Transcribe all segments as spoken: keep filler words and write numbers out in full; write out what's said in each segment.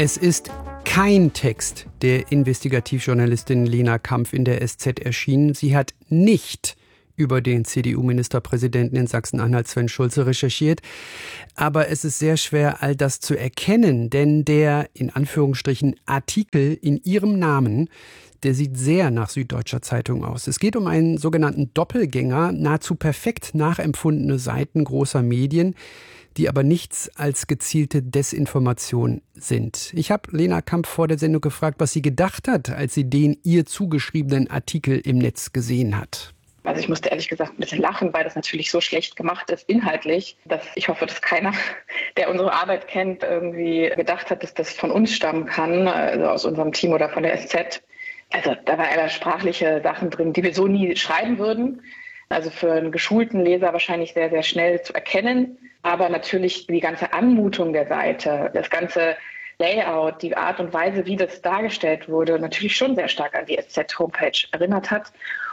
Es ist kein Text der Investigativjournalistin Lena Kampf in der S Z erschienen. Sie hat nicht über den C D U-Ministerpräsidenten in Sachsen-Anhalt Sven Schulze recherchiert. Aber es ist sehr schwer, all das zu erkennen, denn der, in Anführungsstrichen, Artikel in ihrem Namen, der sieht sehr nach Süddeutscher Zeitung aus. Es geht um einen sogenannten Doppelgänger, nahezu perfekt nachempfundene Seiten großer Medien, die aber nichts als gezielte Desinformation sind. Ich habe Lena Kampf vor der Sendung gefragt, was sie gedacht hat, als sie den ihr zugeschriebenen Artikel im Netz gesehen hat. Also ich musste ehrlich gesagt ein bisschen lachen, weil das natürlich so schlecht gemacht ist, inhaltlich, dass ich hoffe, dass keiner, der unsere Arbeit kennt, irgendwie gedacht hat, dass das von uns stammen kann, also aus unserem Team oder von der S Z. Also da waren aber sprachliche Sachen drin, die wir so nie schreiben würden. Also für einen geschulten Leser wahrscheinlich sehr, sehr schnell zu erkennen. Aber natürlich die ganze Anmutung der Seite, das ganze Layout, die Art und Weise, wie das dargestellt wurde, natürlich schon sehr stark an die S Z-Homepage erinnert hat.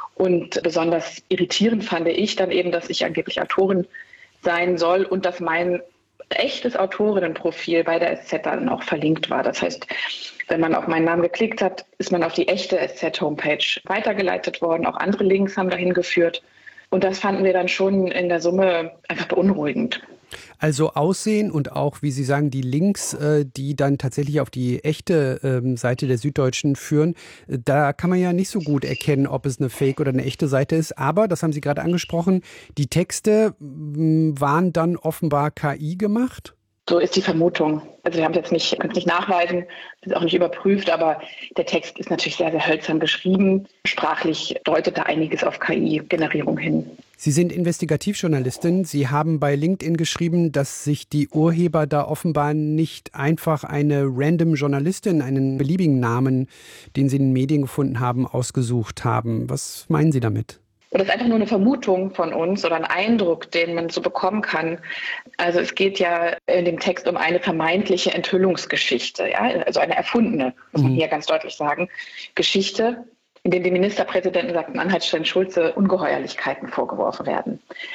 Und besonders irritierend fand ich dann eben, dass ich angeblich Autorin sein soll und dass mein echtes Autorinnenprofil bei der S Z dann auch verlinkt war. Das heißt, wenn man auf meinen Namen geklickt hat, ist man auf die echte S Z-Homepage weitergeleitet worden. Auch andere Links haben dahin geführt. Und das fanden wir dann schon in der Summe einfach beunruhigend. Also Aussehen und auch, wie Sie sagen, die Links, die dann tatsächlich auf die echte Seite der Süddeutschen führen, da kann man ja nicht so gut erkennen, ob es eine Fake oder eine echte Seite ist. Aber, das haben Sie gerade angesprochen, die Texte waren dann offenbar K I gemacht? So ist die Vermutung. Also wir haben es jetzt nicht, können es nicht nachweisen, das ist auch nicht überprüft, aber der Text ist natürlich sehr, sehr hölzern geschrieben. Sprachlich deutet da einiges auf K I-Generierung hin. Sie sind Investigativjournalistin. Sie haben bei LinkedIn geschrieben, dass sich die Urheber da offenbar nicht einfach eine random Journalistin, einen beliebigen Namen, den sie in den Medien gefunden haben, ausgesucht haben. Was meinen Sie damit? Das ist einfach nur eine Vermutung von uns oder ein Eindruck, den man so bekommen kann. Also es geht ja in dem Text um eine vermeintliche Enthüllungsgeschichte, ja, also eine erfundene, muss man hier ganz deutlich sagen, Geschichte, in dem die Ministerpräsidenten Sachsen-Anhalt Sven Schulze Ungeheuerlichkeiten vorgeworfen werden.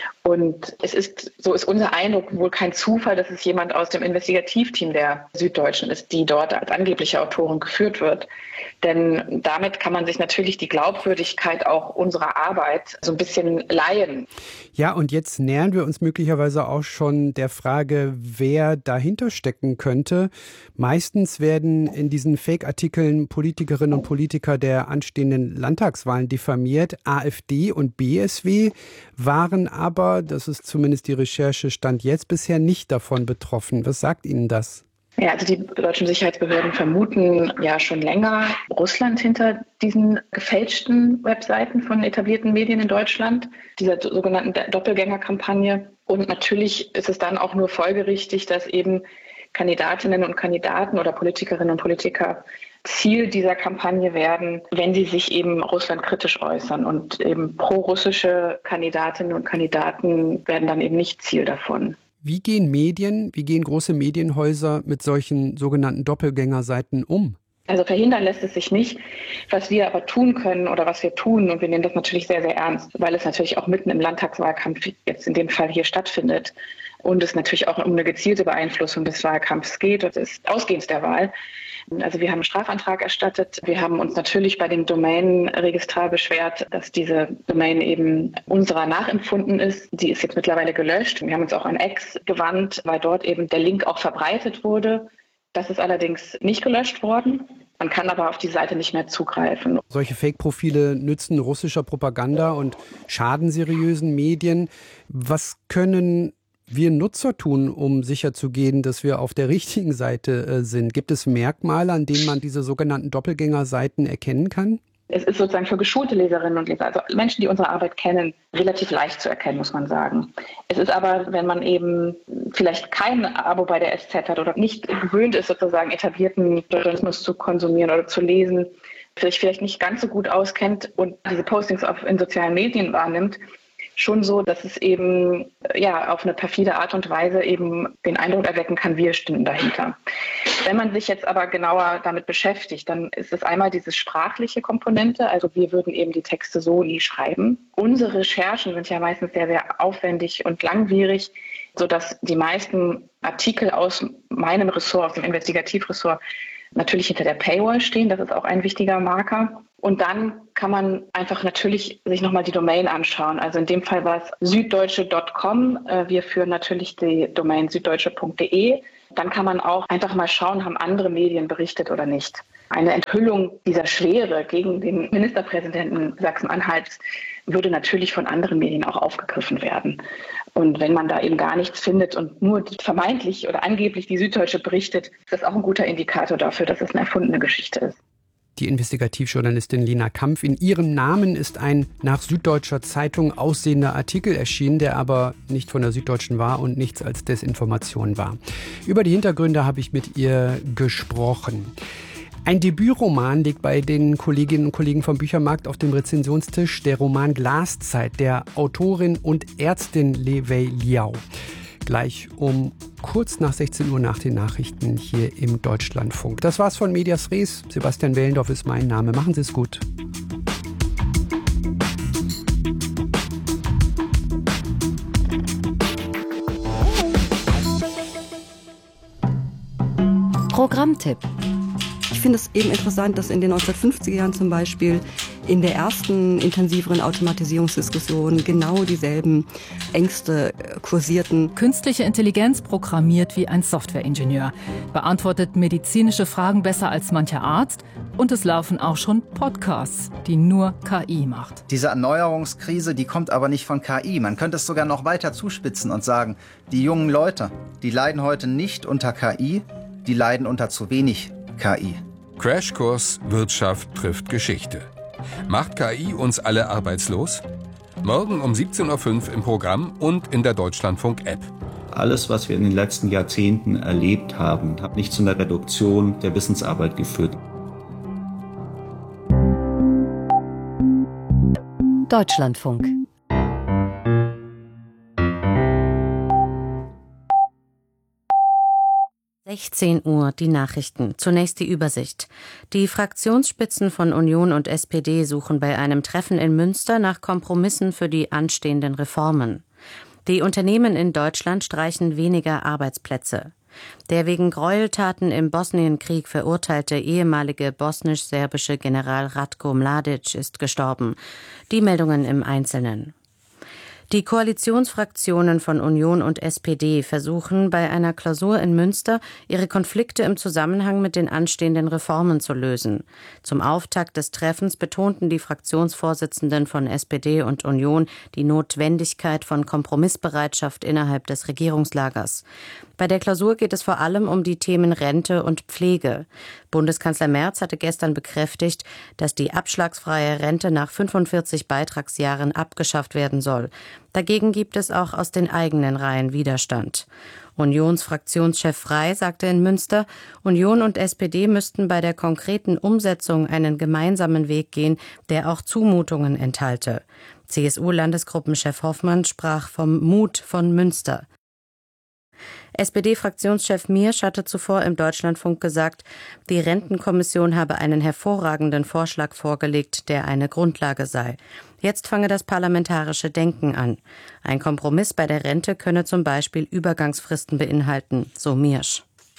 Und es ist, so ist unser Eindruck, wohl kein Zufall, dass es jemand aus dem Investigativteam der Süddeutschen ist, die dort als angebliche Autorin geführt wird. Denn damit kann man sich natürlich die Glaubwürdigkeit auch unserer Arbeit so ein bisschen leihen. Ja, und jetzt nähern wir uns möglicherweise auch schon der Frage, wer dahinter stecken könnte. Meistens werden in diesen Fake-Artikeln Politikerinnen und Politiker der anstehenden Landtagswahlen diffamiert. AfD und B S W waren aber, das ist zumindest die Recherche Stand jetzt, bisher nicht davon betroffen. Was sagt Ihnen das? Ja, also die deutschen Sicherheitsbehörden vermuten ja schon länger Russland hinter diesen gefälschten Webseiten von etablierten Medien in Deutschland, dieser sogenannten Doppelgängerkampagne. Und natürlich ist es dann auch nur folgerichtig, dass eben Kandidatinnen und Kandidaten oder Politikerinnen und Politiker Ziel dieser Kampagne werden, wenn sie sich eben russlandkritisch äußern. Und eben pro-russische Kandidatinnen und Kandidaten werden dann eben nicht Ziel davon. Wie gehen Medien, wie gehen große Medienhäuser mit solchen sogenannten Doppelgängerseiten um? Also verhindern lässt es sich nicht. Was wir aber tun können oder was wir tun, und wir nehmen das natürlich sehr, sehr ernst, weil es natürlich auch mitten im Landtagswahlkampf jetzt in dem Fall hier stattfindet und es natürlich auch um eine gezielte Beeinflussung des Wahlkampfs geht, das ist ausgehend der Wahl. Also wir haben einen Strafantrag erstattet. Wir haben uns natürlich bei dem Domainregistrar beschwert, dass diese Domain eben unserer nachempfunden ist. Die ist jetzt mittlerweile gelöscht. Wir haben uns auch an X gewandt, weil dort eben der Link auch verbreitet wurde. Das ist allerdings nicht gelöscht worden. Man kann aber auf die Seite nicht mehr zugreifen. Solche Fake-Profile nützen russischer Propaganda und schaden seriösen Medien. Was können wir Nutzer tun, um sicherzugehen, dass wir auf der richtigen Seite äh, sind? Gibt es Merkmale, an denen man diese sogenannten Doppelgängerseiten erkennen kann? Es ist sozusagen für geschulte Leserinnen und Leser, also Menschen, die unsere Arbeit kennen, relativ leicht zu erkennen, muss man sagen. Es ist aber, wenn man eben vielleicht kein Abo bei der S Z hat oder nicht gewöhnt ist, sozusagen etablierten Journalismus zu konsumieren oder zu lesen, sich vielleicht nicht ganz so gut auskennt und diese Postings auf, in sozialen Medien wahrnimmt, schon so, dass es eben ja auf eine perfide Art und Weise eben den Eindruck erwecken kann, wir stünden dahinter. Wenn man sich jetzt aber genauer damit beschäftigt, dann ist es einmal diese sprachliche Komponente, also wir würden eben die Texte so nie schreiben. Unsere Recherchen sind ja meistens sehr, sehr aufwendig und langwierig, sodass die meisten Artikel aus meinem Ressort, aus dem Investigativressort, natürlich hinter der Paywall stehen. Das ist auch ein wichtiger Marker. Und dann kann man einfach natürlich sich nochmal die Domain anschauen. Also in dem Fall war es süddeutsche Punkt com. Wir führen natürlich die Domain süddeutsche Punkt de. Dann kann man auch einfach mal schauen, haben andere Medien berichtet oder nicht. Eine Enthüllung dieser Schwere gegen den Ministerpräsidenten Sachsen-Anhalts würde natürlich von anderen Medien auch aufgegriffen werden. Und wenn man da eben gar nichts findet und nur vermeintlich oder angeblich die Süddeutsche berichtet, ist das auch ein guter Indikator dafür, dass es eine erfundene Geschichte ist. Die Investigativjournalistin Lena Kampf. In ihrem Namen ist ein nach Süddeutscher Zeitung aussehender Artikel erschienen, der aber nicht von der Süddeutschen war und nichts als Desinformation war. Über die Hintergründe habe ich mit ihr gesprochen. Ein Debütroman liegt bei den Kolleginnen und Kollegen vom Büchermarkt auf dem Rezensionstisch. Der Roman Glaszeit der Autorin und Ärztin Li Wei Liao. Gleich um kurz nach sechzehn Uhr nach den Nachrichten hier im Deutschlandfunk. Das war's von Medias Res. Sebastian Wellendorf ist mein Name. Machen Sie es gut. Programmtipp. Ich finde es eben interessant, dass in den neunzehnhundertfünfziger Jahren zum Beispiel in der ersten intensiveren Automatisierungsdiskussion genau dieselben Ängste kursierten. Künstliche Intelligenz programmiert wie ein Softwareingenieur, beantwortet medizinische Fragen besser als mancher Arzt und es laufen auch schon Podcasts, die nur K I macht. Diese Erneuerungskrise, die kommt aber nicht von K I. Man könnte es sogar noch weiter zuspitzen und sagen, die jungen Leute, die leiden heute nicht unter K I, die leiden unter zu wenig K I. Crashkurs Wirtschaft trifft Geschichte. Macht K I uns alle arbeitslos? Morgen um siebzehn Uhr fünf im Programm und in der Deutschlandfunk-App. Alles, was wir in den letzten Jahrzehnten erlebt haben, hat nicht zu einer Reduktion der Wissensarbeit geführt. Deutschlandfunk. sechzehn Uhr, die Nachrichten. Zunächst die Übersicht. Die Fraktionsspitzen von Union und S P D suchen bei einem Treffen in Münster nach Kompromissen für die anstehenden Reformen. Die Unternehmen in Deutschland streichen weniger Arbeitsplätze. Der wegen Gräueltaten im Bosnienkrieg verurteilte ehemalige bosnisch-serbische General Ratko Mladic ist gestorben. Die Meldungen im Einzelnen. Die Koalitionsfraktionen von Union und S P D versuchen bei einer Klausur in Münster, ihre Konflikte im Zusammenhang mit den anstehenden Reformen zu lösen. Zum Auftakt des Treffens betonten die Fraktionsvorsitzenden von S P D und Union die Notwendigkeit von Kompromissbereitschaft innerhalb des Regierungslagers. Bei der Klausur geht es vor allem um die Themen Rente und Pflege. Bundeskanzler Merz hatte gestern bekräftigt, dass die abschlagsfreie Rente nach fünfundvierzig Beitragsjahren abgeschafft werden soll. Dagegen gibt es auch aus den eigenen Reihen Widerstand. Unionsfraktionschef Frey sagte in Münster, Union und S P D müssten bei der konkreten Umsetzung einen gemeinsamen Weg gehen, der auch Zumutungen enthalte. C S U-Landesgruppenchef Hoffmann sprach vom Mut von Münster. S P D-Fraktionschef Miersch hatte zuvor im Deutschlandfunk gesagt, die Rentenkommission habe einen hervorragenden Vorschlag vorgelegt, der eine Grundlage sei. Jetzt fange das parlamentarische Denken an. Ein Kompromiss bei der Rente könne zum Beispiel Übergangsfristen beinhalten, so Miersch.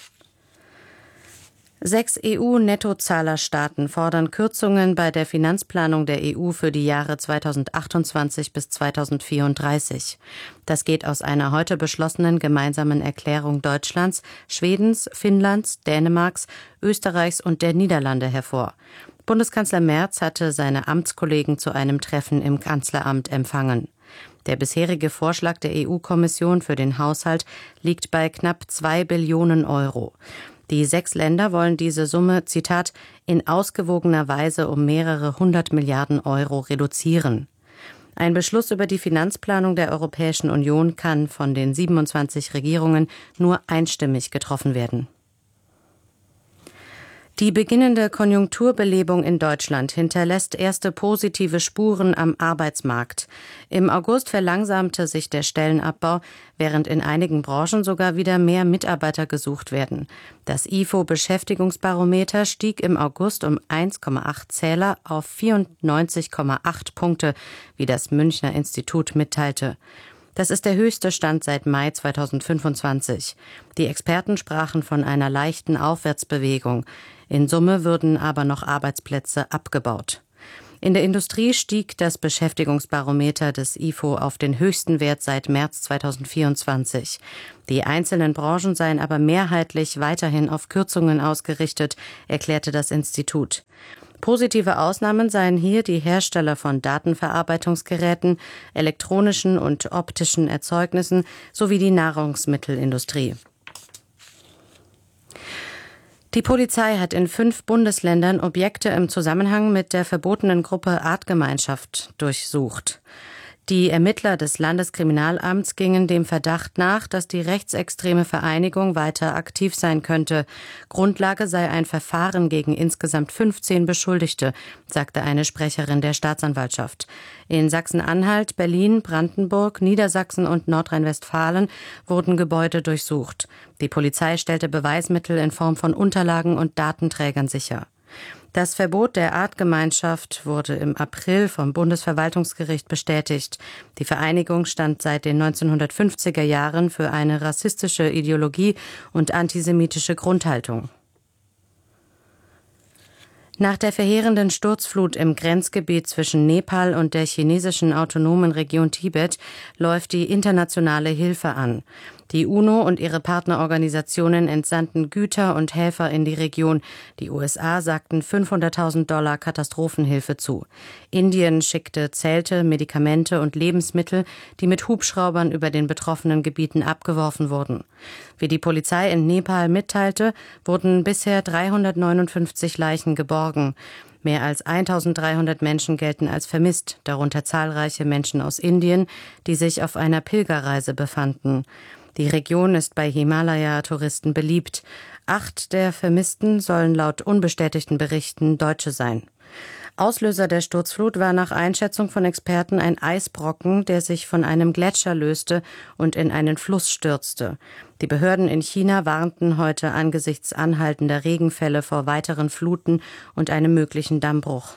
Sechs E U-Nettozahlerstaaten fordern Kürzungen bei der Finanzplanung der E U für die Jahre zweitausendachtundzwanzig bis zweitausendvierunddreißig. Das geht aus einer heute beschlossenen gemeinsamen Erklärung Deutschlands, Schwedens, Finnlands, Dänemarks, Österreichs und der Niederlande hervor. Bundeskanzler Merz hatte seine Amtskollegen zu einem Treffen im Kanzleramt empfangen. Der bisherige Vorschlag der E U-Kommission für den Haushalt liegt bei knapp zwei Billionen Euro. Die sechs Länder wollen diese Summe, Zitat, in ausgewogener Weise um mehrere hundert Milliarden Euro reduzieren. Ein Beschluss über die Finanzplanung der Europäischen Union kann von den siebenundzwanzig Regierungen nur einstimmig getroffen werden. Die beginnende Konjunkturbelebung in Deutschland hinterlässt erste positive Spuren am Arbeitsmarkt. Im August verlangsamte sich der Stellenabbau, während in einigen Branchen sogar wieder mehr Mitarbeiter gesucht werden. Das I F O-Beschäftigungsbarometer stieg im August um eins Komma acht Zähler auf vierundneunzig Komma acht Punkte, wie das Münchner Institut mitteilte. Das ist der höchste Stand seit Mai zweitausendfünfundzwanzig. Die Experten sprachen von einer leichten Aufwärtsbewegung. In Summe würden aber noch Arbeitsplätze abgebaut. In der Industrie stieg das Beschäftigungsbarometer des I F O auf den höchsten Wert seit März zweitausendvierundzwanzig. Die einzelnen Branchen seien aber mehrheitlich weiterhin auf Kürzungen ausgerichtet, erklärte das Institut. Positive Ausnahmen seien hier die Hersteller von Datenverarbeitungsgeräten, elektronischen und optischen Erzeugnissen sowie die Nahrungsmittelindustrie. Die Polizei hat in fünf Bundesländern Objekte im Zusammenhang mit der verbotenen Gruppe Artgemeinschaft durchsucht. Die Ermittler des Landeskriminalamts gingen dem Verdacht nach, dass die rechtsextreme Vereinigung weiter aktiv sein könnte. Grundlage sei ein Verfahren gegen insgesamt fünfzehn Beschuldigte, sagte eine Sprecherin der Staatsanwaltschaft. In Sachsen-Anhalt, Berlin, Brandenburg, Niedersachsen und Nordrhein-Westfalen wurden Gebäude durchsucht. Die Polizei stellte Beweismittel in Form von Unterlagen und Datenträgern sicher. Das Verbot der Artgemeinschaft wurde im April vom Bundesverwaltungsgericht bestätigt. Die Vereinigung stand seit den neunzehnhundertfünfziger Jahren für eine rassistische Ideologie und antisemitische Grundhaltung. Nach der verheerenden Sturzflut im Grenzgebiet zwischen Nepal und der chinesischen autonomen Region Tibet läuft die internationale Hilfe an. Die UNO und ihre Partnerorganisationen entsandten Güter und Helfer in die Region. Die U S A sagten fünfhunderttausend Dollar Katastrophenhilfe zu. Indien schickte Zelte, Medikamente und Lebensmittel, die mit Hubschraubern über den betroffenen Gebieten abgeworfen wurden. Wie die Polizei in Nepal mitteilte, wurden bisher dreihundertneunundfünfzig Leichen geborgen. Mehr als eintausenddreihundert Menschen gelten als vermisst, darunter zahlreiche Menschen aus Indien, die sich auf einer Pilgerreise befanden. Die Region ist bei Himalaya-Touristen beliebt. Acht der Vermissten sollen laut unbestätigten Berichten Deutsche sein. Auslöser der Sturzflut war nach Einschätzung von Experten ein Eisbrocken, der sich von einem Gletscher löste und in einen Fluss stürzte. Die Behörden in China warnten heute angesichts anhaltender Regenfälle vor weiteren Fluten und einem möglichen Dammbruch.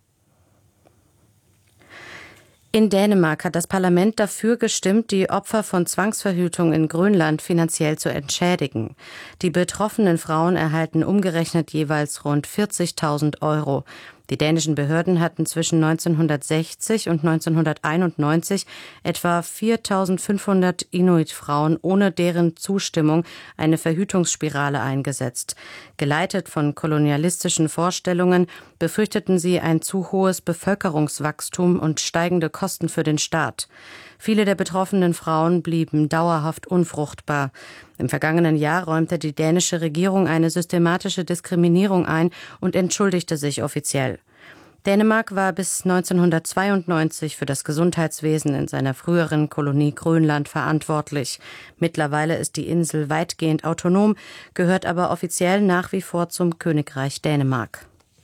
In Dänemark hat das Parlament dafür gestimmt, die Opfer von Zwangsverhütung in Grönland finanziell zu entschädigen. Die betroffenen Frauen erhalten umgerechnet jeweils rund vierzigtausend Euro. Die dänischen Behörden hatten zwischen neunzehnhundertsechzig und neunzehnhunderteinundneunzig etwa viertausendfünfhundert Inuit-Frauen ohne deren Zustimmung eine Verhütungsspirale eingesetzt. Geleitet von kolonialistischen Vorstellungen befürchteten sie ein zu hohes Bevölkerungswachstum und steigende Kosten für den Staat. Viele der betroffenen Frauen blieben dauerhaft unfruchtbar. Im vergangenen Jahr räumte die dänische Regierung eine systematische Diskriminierung ein und entschuldigte sich offiziell. Dänemark war bis neunzehnhundertzweiundneunzig für das Gesundheitswesen in seiner früheren Kolonie Grönland verantwortlich. Mittlerweile ist die Insel weitgehend autonom, gehört aber offiziell nach wie vor zum Königreich Dänemark.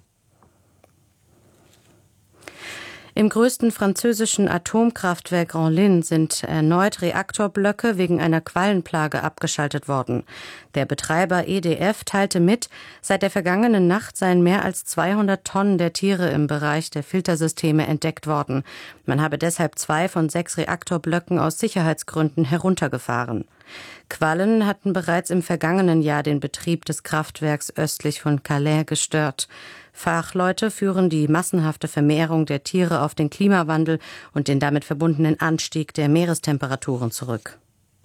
Im größten französischen Atomkraftwerk Grandlin sind erneut Reaktorblöcke wegen einer Quallenplage abgeschaltet worden. Der Betreiber E D F teilte mit, seit der vergangenen Nacht seien mehr als zweihundert Tonnen der Tiere im Bereich der Filtersysteme entdeckt worden. Man habe deshalb zwei von sechs Reaktorblöcken aus Sicherheitsgründen heruntergefahren. Quallen hatten bereits im vergangenen Jahr den Betrieb des Kraftwerks östlich von Calais gestört. Fachleute führen die massenhafte Vermehrung der Tiere auf den Klimawandel und den damit verbundenen Anstieg der Meerestemperaturen zurück.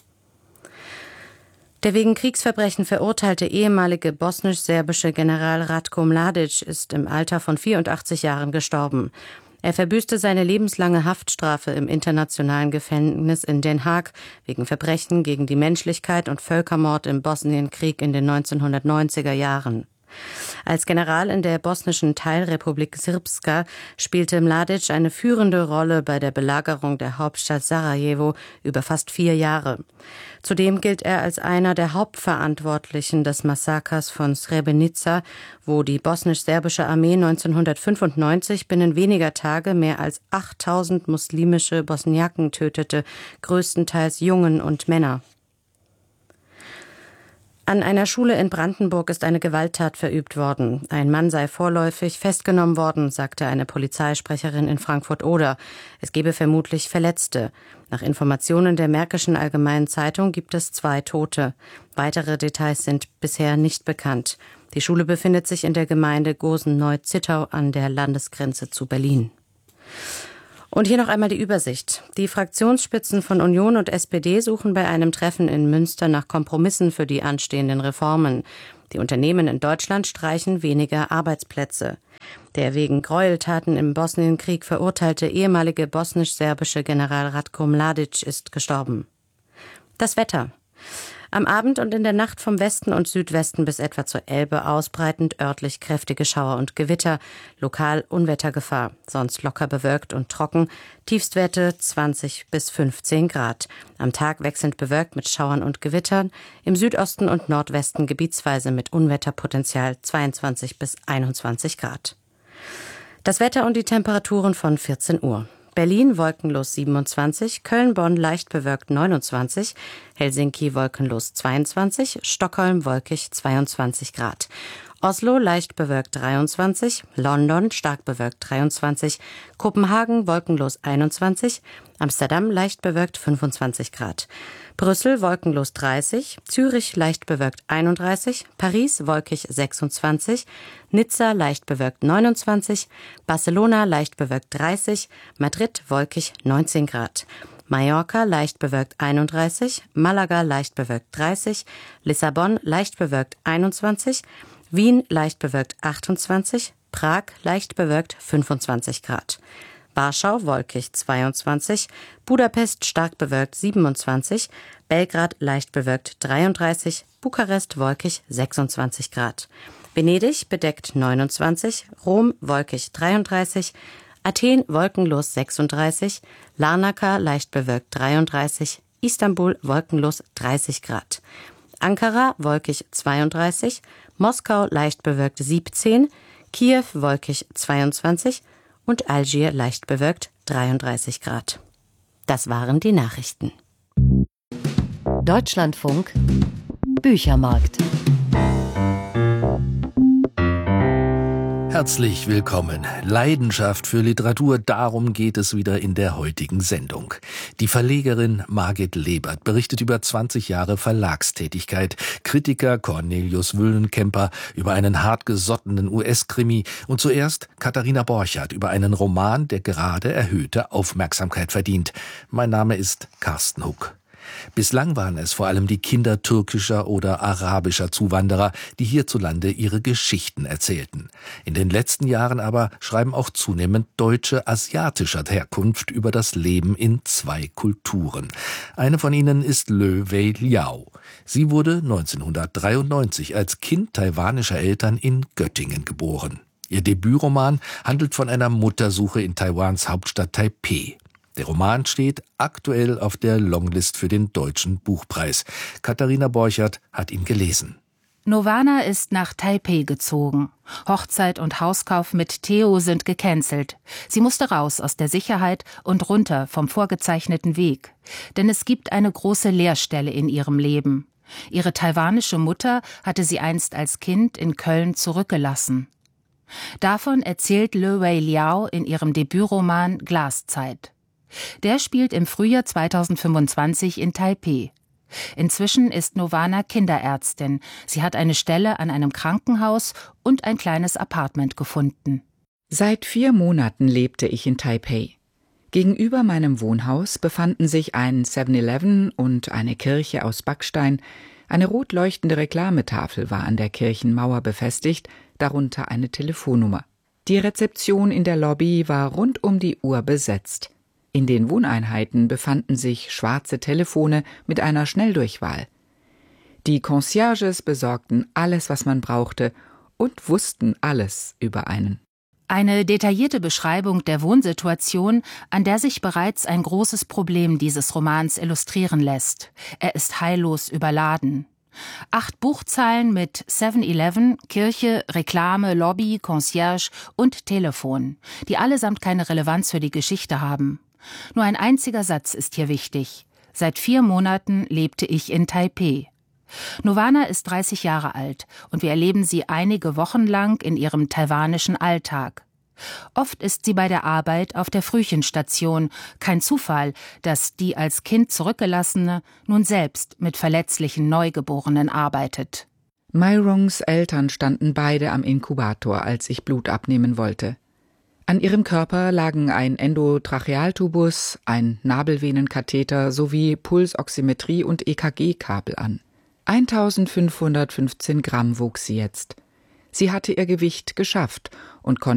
Der wegen Kriegsverbrechen verurteilte ehemalige bosnisch-serbische General Ratko Mladic ist im Alter von vierundachtzig Jahren gestorben. Er verbüßte seine lebenslange Haftstrafe im internationalen Gefängnis in Den Haag wegen Verbrechen gegen die Menschlichkeit und Völkermord im Bosnienkrieg in den neunzehnhundertneunziger Jahren. Als General in der bosnischen Teilrepublik Srpska spielte Mladic eine führende Rolle bei der Belagerung der Hauptstadt Sarajevo über fast vier Jahre. Zudem gilt er als einer der Hauptverantwortlichen des Massakers von Srebrenica, wo die bosnisch-serbische Armee neunzehnhundertfünfundneunzig binnen weniger Tage mehr als achttausend muslimische Bosniaken tötete, größtenteils Jungen und Männer. An einer Schule in Brandenburg ist eine Gewalttat verübt worden. Ein Mann sei vorläufig festgenommen worden, sagte eine Polizeisprecherin in Frankfurt-Oder. Es gebe vermutlich Verletzte. Nach Informationen der Märkischen Allgemeinen Zeitung gibt es zwei Tote. Weitere Details sind bisher nicht bekannt. Die Schule befindet sich in der Gemeinde Gosen-Neu-Zittau an der Landesgrenze zu Berlin. Und hier noch einmal die Übersicht. Die Fraktionsspitzen von Union und S P D suchen bei einem Treffen in Münster nach Kompromissen für die anstehenden Reformen. Die Unternehmen in Deutschland streichen weniger Arbeitsplätze. Der wegen Gräueltaten im Bosnienkrieg verurteilte ehemalige bosnisch-serbische General Ratko Mladic ist gestorben. Das Wetter. Am Abend und in der Nacht vom Westen und Südwesten bis etwa zur Elbe ausbreitend örtlich kräftige Schauer und Gewitter, lokal Unwettergefahr, sonst locker bewölkt und trocken, Tiefstwerte zwanzig bis fünfzehn Grad. Am Tag wechselnd bewölkt mit Schauern und Gewittern, im Südosten und Nordwesten gebietsweise mit Unwetterpotenzial zweiundzwanzig bis einundzwanzig Grad. Das Wetter und die Temperaturen von vierzehn Uhr. Berlin wolkenlos siebenundzwanzig, Köln-Bonn leicht bewölkt neunundzwanzig, Helsinki wolkenlos zweiundzwanzig, Stockholm wolkig zweiundzwanzig Grad. Oslo leicht bewölkt dreiundzwanzig, London stark bewölkt dreiundzwanzig, Kopenhagen wolkenlos einundzwanzig, Amsterdam leicht bewölkt fünfundzwanzig Grad. Brüssel wolkenlos dreißig, Zürich leicht bewölkt einunddreißig, Paris wolkig sechsundzwanzig, Nizza leicht bewölkt neunundzwanzig, Barcelona leicht bewölkt dreißig, Madrid wolkig neunzehn Grad. Mallorca leicht bewölkt einunddreißig, Malaga leicht bewölkt dreißig, Lissabon leicht bewölkt einundzwanzig, Wien leicht bewölkt achtundzwanzig, Prag leicht bewölkt fünfundzwanzig Grad. Warschau wolkig zweiundzwanzig, Budapest stark bewölkt siebenundzwanzig, Belgrad leicht bewölkt dreiunddreißig, Bukarest wolkig sechsundzwanzig Grad. Venedig bedeckt neunundzwanzig, Rom wolkig dreiunddreißig, Athen wolkenlos sechsunddreißig, Larnaca leicht bewölkt dreiunddreißig, Istanbul wolkenlos dreißig Grad. Ankara wolkig zweiunddreißig, Moskau leicht bewölkt siebzehn, Kiew wolkig zweiundzwanzig und Algier leicht bewölkt dreiunddreißig Grad. Das waren die Nachrichten. Deutschlandfunk Büchermarkt. Herzlich willkommen. Leidenschaft für Literatur, darum geht es wieder in der heutigen Sendung. Die Verlegerin Margit Lebert berichtet über zwanzig Jahre Verlagstätigkeit, Kritiker Cornelius Wüllenkemper über einen hartgesottenen U S-Krimi und zuerst Katharina Borchardt über einen Roman, der gerade erhöhte Aufmerksamkeit verdient. Mein Name ist Carsten Huck. Bislang waren es vor allem die Kinder türkischer oder arabischer Zuwanderer, die hierzulande ihre Geschichten erzählten. In den letzten Jahren aber schreiben auch zunehmend Deutsche asiatischer Herkunft über das Leben in zwei Kulturen. Eine von ihnen ist Lö Wei Liao. Sie wurde neunzehnhundertdreiundneunzig als Kind taiwanischer Eltern in Göttingen geboren. Ihr Debütroman handelt von einer Muttersuche in Taiwans Hauptstadt Taipeh. Der Roman steht aktuell auf der Longlist für den Deutschen Buchpreis. Katharina Borchardt hat ihn gelesen. Novana ist nach Taipeh gezogen. Hochzeit und Hauskauf mit Theo sind gecancelt. Sie musste raus aus der Sicherheit und runter vom vorgezeichneten Weg. Denn es gibt eine große Leerstelle in ihrem Leben. Ihre taiwanische Mutter hatte sie einst als Kind in Köln zurückgelassen. Davon erzählt Lö Wei Liao in ihrem Debütroman Glaszeit. Der spielt im Frühjahr zweitausendfünfundzwanzig in Taipeh. Inzwischen ist Novana Kinderärztin. Sie hat eine Stelle an einem Krankenhaus und ein kleines Appartement gefunden. Seit vier Monaten lebte ich in Taipeh. Gegenüber meinem Wohnhaus befanden sich ein seven eleven und eine Kirche aus Backstein. Eine rot leuchtende Reklametafel war an der Kirchenmauer befestigt, darunter eine Telefonnummer. Die Rezeption in der Lobby war rund um die Uhr besetzt. In den Wohneinheiten befanden sich schwarze Telefone mit einer Schnelldurchwahl. Die Concierges besorgten alles, was man brauchte, und wussten alles über einen. Eine detaillierte Beschreibung der Wohnsituation, an der sich bereits ein großes Problem dieses Romans illustrieren lässt. Er ist heillos überladen. Acht Buchzeilen mit seven eleven, Kirche, Reklame, Lobby, Concierge und Telefon, die allesamt keine Relevanz für die Geschichte haben. Nur ein einziger Satz ist hier wichtig. Seit vier Monaten lebte ich in Taipeh. Novanna ist dreißig Jahre alt und wir erleben sie einige Wochen lang in ihrem taiwanischen Alltag. Oft ist sie bei der Arbeit auf der Frühchenstation. Kein Zufall, dass die als Kind Zurückgelassene nun selbst mit verletzlichen Neugeborenen arbeitet. Myrongs Eltern standen beide am Inkubator, als ich Blut abnehmen wollte. An ihrem Körper lagen ein Endotrachealtubus, ein Nabelvenenkatheter sowie Pulsoximetrie und E K G-Kabel an. eintausendfünfhundertfünfzehn Gramm wog sie jetzt. Sie hatte ihr Gewicht geschafft und konnte